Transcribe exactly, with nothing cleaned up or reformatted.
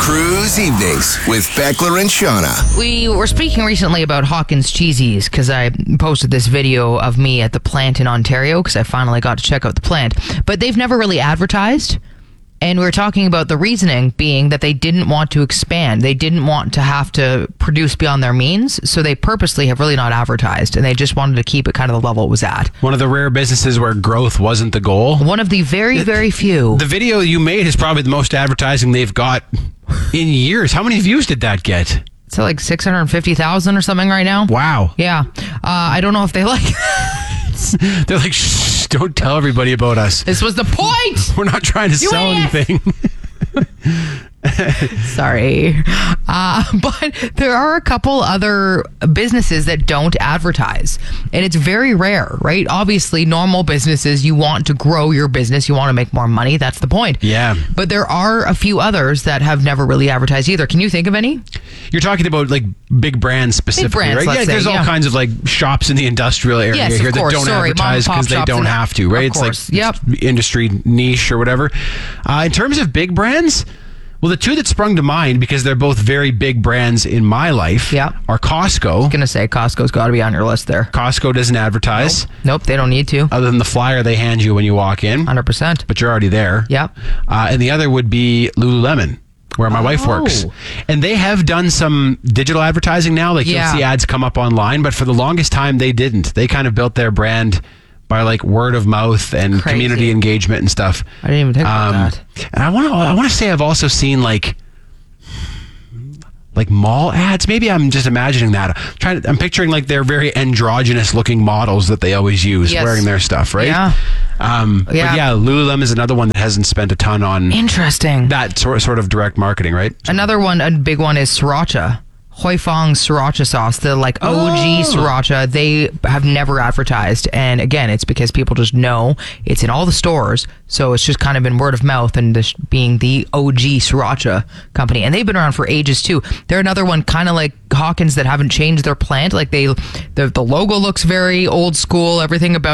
Cruise Evenings with Beckler and Shauna. We were speaking recently about Hawkins Cheesies because I posted this video of me at the plant in Ontario because I finally got to check out the plant. But they've never really advertised. And we were talking about the reasoning being that they didn't want to expand. They didn't want to have to produce beyond their means. So they purposely have really not advertised. And they just wanted to keep it kind of the level it was at. One of the rare businesses where growth wasn't the goal. One of the very, very few. The video you made is probably the most advertising they've got in years. How many views did that get? It's like six hundred fifty thousand or something right now. Wow. Yeah. Uh, I don't know if they like They're like, shh, don't tell everybody about us. This was the point. We're not trying to You sell idiot. anything. Sorry. Uh, but there are a couple other businesses that don't advertise. And it's very rare, right? Obviously, normal businesses, you want to grow your business. You want to make more money. That's the point. Yeah. But there are a few others that have never really advertised either. Can you think of any? You're talking about like big brands specifically, Big brands, right? let's Yeah, say, there's all yeah. kinds of like shops in the industrial area Yes, of here course. that don't Sorry, advertise mom and pop because they shops don't in- have to, right? of It's course. like Yep. it's industry niche or whatever. Uh, in terms of big brands, well, the two that sprung to mind, because they're both very big brands in my life, Yeah. are Costco. I'm going to say Costco's got to be on your list there. Costco doesn't advertise, Nope, they don't need to. other than the flyer they hand you when you walk in, one hundred percent. but you're already there. Yep. Uh, and the other would be Lululemon, where my wife Oh. works. And they have done some digital advertising now. Like Yeah. you'll see ads come up online, but for the longest time they didn't. They kind of built their brand by like word of mouth and Crazy. community engagement and stuff. I didn't even think about that. And I want to I want to say I've also seen like like mall ads. Maybe I'm just imagining that. I'm trying to, I'm picturing like they're very androgynous looking models that they always use Yes. wearing their stuff, right? Yeah. Um, Yeah. But yeah, Lululemon is another one that hasn't spent a ton on Interesting. that sort sort of direct marketing, right? Another one, a big one, is sriracha. Hoi Fong sriracha sauce, the like O G Oh. sriracha. They have never advertised, and again, it's because people just know it's in all the stores, so it's just kind of been word of mouth and this being the O G sriracha company, and they've been around for ages too. They're another one, kind of like Hawkins, that haven't changed their plant. Like they, the the logo looks very old school. Everything about